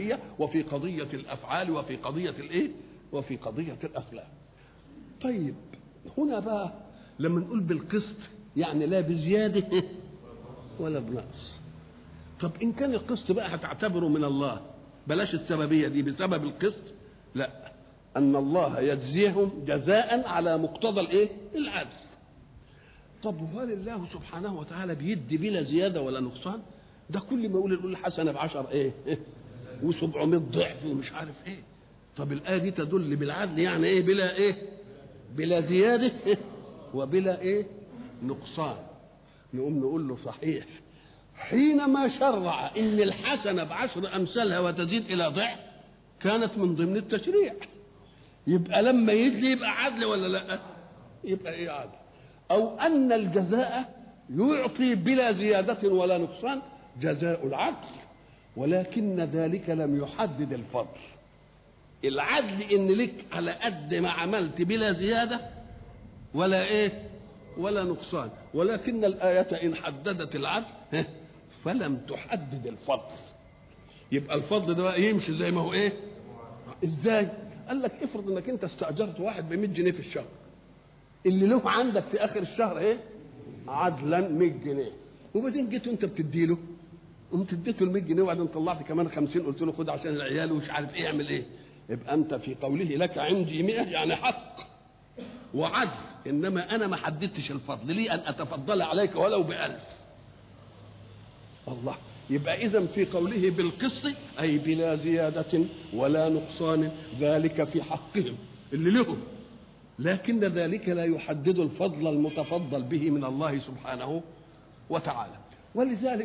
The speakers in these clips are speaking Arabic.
الذاتية وفي قضية الأفعال وفي قضية الإيه؟ وفي قضية الأخلاق. طيب هنا بقى لما نقول بالقسط يعني لا بزيادة ولا بنقص. طب إن كان القسط بقى هتعتبره من الله، بلاش السببية دي، بسبب القسط، لا، أن الله يجزيهم جزاء على مقتضى الإيه؟ العدل. طب وهل الله سبحانه وتعالى بيدي بلا زيادة ولا نقصان؟ ده كل ما يقول الحسنة ب10 إيه؟ و700 ضعف ومش عارف إيه. طب الآية دي تدل بالعدل يعني إيه؟ بلا إيه؟ بلا زيادة وبلا إيه؟ نقصان. نقوم نقول له صحيح، حينما شرع إن الحسنة ب10 أمثالها وتزيد إلى ضعف كانت من ضمن التشريع. يبقى لما يجي يبقى عدل ولا لا؟ يبقى إيه عدل؟ أو أن الجزاء يعطي بلا زيادة ولا نقصان جزاء العدل، ولكن ذلك لم يحدد الفضل. العدل إن لك على قد ما عملت بلا زيادة ولا إيه؟ ولا نقصان، ولكن الآية إن حددت العدل فلم تحدد الفضل. يبقى الفضل ده يمشي زي ما هو إيه؟ إزاي؟ قال لك افرض إنك أنت استأجرت واحد ب100 جنيه في الشهر، اللي له عندك في آخر الشهر إيه؟ عدلا 100 جنيه، وبعدين جيت وأنت بتديله، قمت اديته ال100 جنيه وبعدين طلعت كمان 50 قلت له خد عشان العيال ومش عارف إيه اعمل إيه؟ يبقى أنت في قوله لك عندي 100 يعني حق وعدل، إنما أنا ما حددتش الفضل لي أن أتفضل عليك ولو ب1000. الله، يبقى إذن في قوله بالقسط أي بلا زيادة ولا نقصان، ذلك في حقهم اللي لهم، لكن ذلك لا يحدد الفضل المتفضل به من الله سبحانه وتعالى. ولذلك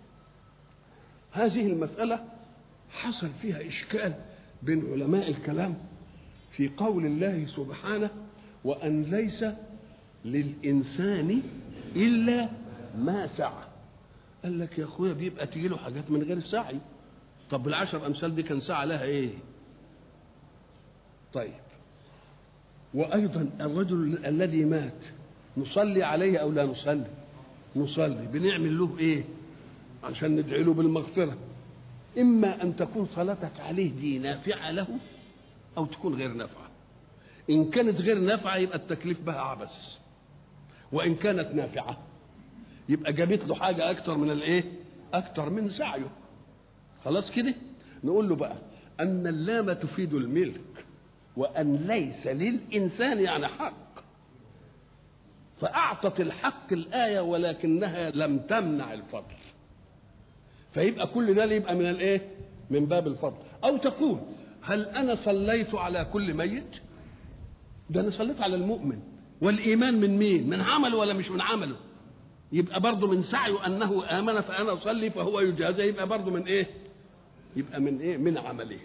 هذه المسألة حصل فيها إشكال بين علماء الكلام في قول الله سبحانه وأن ليس للإنسان إلا ما سعى. قال لك يا أخويا بيبقى تيجي له حاجات من غير سعي. طب ال10 أمثال دي كان سعى لها إيه؟ طيب وأيضا الرجل الذي مات نصلي عليه أو لا نصلي؟ نصلي. بنعمل له إيه عشان ندعي له بالمغفرة؟ إما أن تكون صلاتك عليه دي نافعة له أو تكون غير نافعة. إن كانت غير نافعة يبقى التكليف بها عبث، وإن كانت نافعة يبقى جابت له حاجة أكتر من الإيه؟ أكتر من سعيه. خلاص كده؟ نقول له بقى أن اللام تفيد الملك، وأن ليس للإنسان يعني حق، فأعطت الحق الآية ولكنها لم تمنع الفضل، فيبقى كل ده يبقى من الإيه؟ من باب الفضل. أو تقول هل أنا صليت على كل ميت؟ ده أنا صليت على المؤمن، والإيمان من مين؟ من عمله ولا مش من عمله؟ يبقى برضه من سعيه أنه آمن فأنا أصلي فهو يجازى، يبقى برضه من إيه؟ يبقى من إيه؟ من عمله.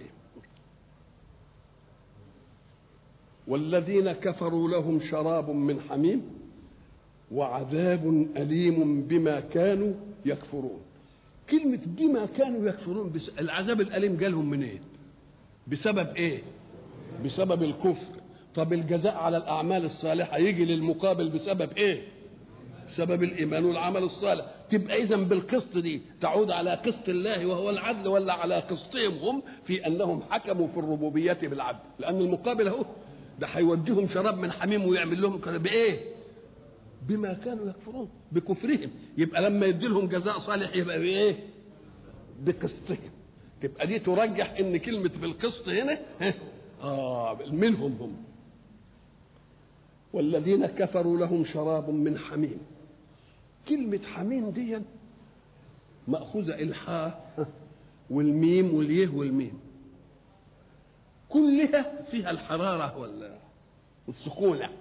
والذين كفروا لهم شراب من حميم وعذاب أليم بما كانوا يكفرون. كلمة بما كانوا يكفرون، العذاب الأليم جالهم منين؟ إيه؟ بسبب إيه؟ بسبب الكفر. طب الجزاء على الأعمال الصالحة يجي للمقابل بسبب إيه؟ بسبب الإيمان والعمل الصالح. تبقى إذن بالقسط دي تعود على قسط الله وهو العدل، ولا على قسطهم هم في أنهم حكموا في الربوبية بالعدل؟ لأن المقابل أهو ده هيوديهم شراب من حميم ويعمل لهم بإيه؟ بما كانوا يكفرون، بكفرهم. يبقى لما يدي لهم جزاء صالح يبقى بإيه؟ بقسطهم. تبقى دي ترجح إن كلمة بالقسط هنا منهم هم. والذين كفروا لهم شراب من حميم. كلمة حميم دي مأخوذة الحاء والميم واليه والميم، كلها فيها الحرارة والسخونة.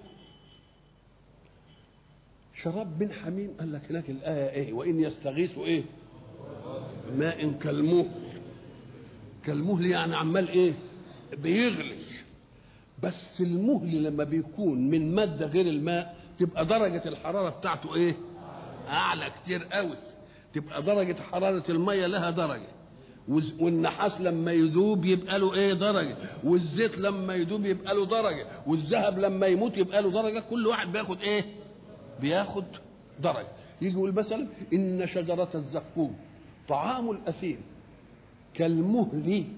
شراب من حميم، قال لك هناك الآية إيه؟ وإن يستغيثوا إيه؟ ماء كالمهل. كالمهل يعني عمال إيه؟ بيغلي. بس المهل لما بيكون من مادة غير الماء تبقى درجة الحرارة بتاعته إيه؟ أعلى كتير قوي. تبقى درجة حرارة المية لها درجة، والنحاس لما يذوب يبقى له إيه؟ درجة، والزيت لما يذوب يبقى له درجة، والذهب لما يموت يبقى له درجة. كل واحد بياخد إيه؟ بياخد درجة. يجي يقول مثلا إن شجرة الزقوم طعام الأثيم كالمهل